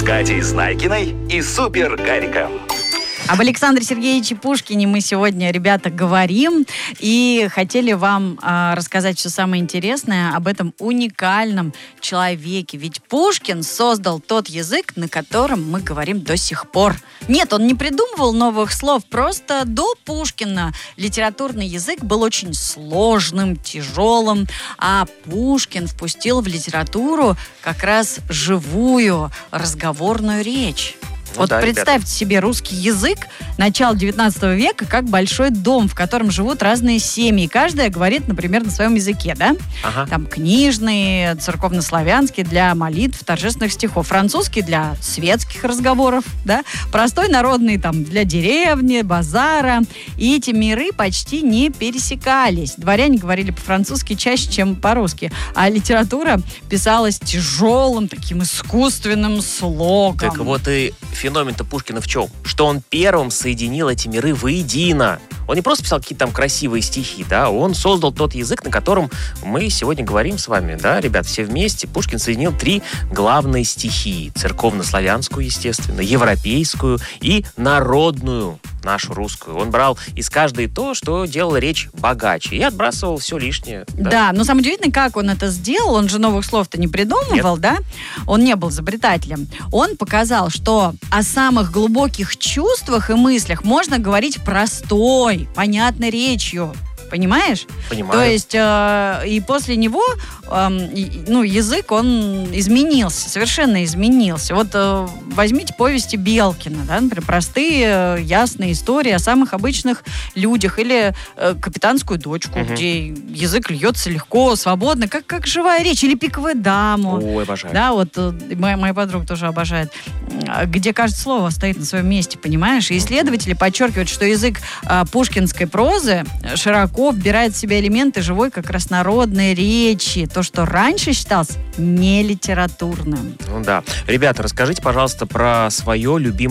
Катей Знайкиной и Супер Гариком. Об Александре Сергеевиче Пушкине мы сегодня, ребята, говорим. И хотели вам рассказать все самое интересное об этом уникальном человеке. Ведь Пушкин создал тот язык, на котором мы говорим до сих пор. Нет, он не придумывал новых слов. Просто до Пушкина литературный язык был очень сложным, тяжелым. А Пушкин впустил в литературу как раз живую разговорную речь. Вот да, представьте себе русский язык начала 19 века как большой дом, в котором живут разные семьи. Каждая говорит, например, на своем языке, да? Ага. Там книжный, церковнославянский для молитв, торжественных стихов. Французский для светских разговоров, да? Простой народный там для деревни, базара. И эти миры почти не пересекались. Дворяне говорили по-французски чаще, чем по-русски. А литература писалась тяжелым, таким искусственным слогом. Так вот и феномен-то Пушкина в чем? Что он первым соединил эти миры воедино. Он не просто писал какие-то там красивые стихи, да, он создал тот язык, на котором мы сегодня говорим с вами, да, ребят, все вместе. Пушкин соединил 3 главные стихии. Церковно-славянскую, естественно, европейскую и народную, нашу русскую. Он брал из каждой то, что делало речь богаче, и отбрасывал все лишнее. Да, но самое удивительное, как он это сделал. Он же новых слов-то не придумывал, да? Он не был изобретателем. Он показал, что о самых глубоких чувствах и мыслях можно говорить простой, понятной речью. Понимаешь? Понимаю. То есть, и после него, язык, он изменился, совершенно изменился. Вот возьмите повести Белкина, да, например, простые, ясные истории о самых обычных людях, или «Капитанскую дочку», где язык льется легко, свободно, как живая речь, или «Пиковая дама». Ой, обожаю. Да, вот моя подруга тоже обожает, где каждое слово стоит на своем месте, понимаешь? И исследователи подчеркивают, что язык пушкинской прозы широко вбирает в себя элементы живой как раз народной речи. То, что раньше считалось не литературным. Ну да. Ребята, расскажите, пожалуйста, про свое любимое